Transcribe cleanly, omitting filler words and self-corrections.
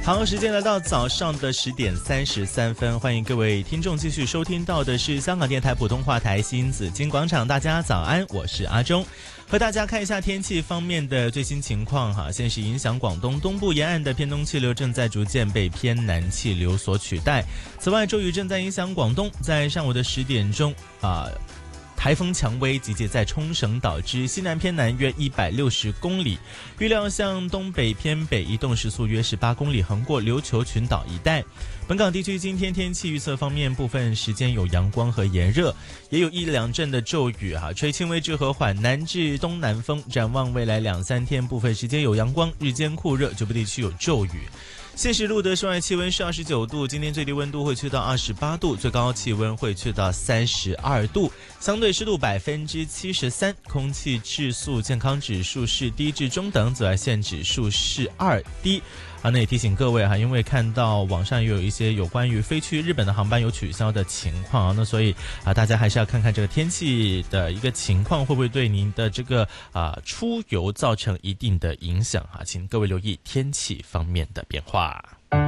好，时间来到早上的10点33分，欢迎各位听众继续收听到的是香港电台普通话台新紫金广场。大家早安，我是阿忠，和大家看一下天气方面的最新情况哈。现时影响广东东部沿岸的偏东气流正在逐渐被偏南气流所取代。此外，骤雨正在影响广东，在上午的10点钟台风蔷薇集结在冲绳岛之西南偏南约160公里，预料向东北偏北移动，时速约18公里，横过琉球群岛一带。本港地区今天天气预测方面，部分时间有阳光和炎热，也有1、2阵的骤雨吹轻微至和缓南至东南风。展望未来2、3天，部分时间有阳光，日间酷热，局部地区有骤雨。现时录得室外气温是29度，今天最低温度会去到28度，最高气温会去到32度，相对湿度73%，空气质素健康指数是低至中等，紫外线指数是2，低。那也提醒各位因为看到网上也有一些有关于飞去日本的航班有取消的情况那所以大家还是要看看这个天气的一个情况会不会对您的这个出游造成一定的影响请各位留意天气方面的变化。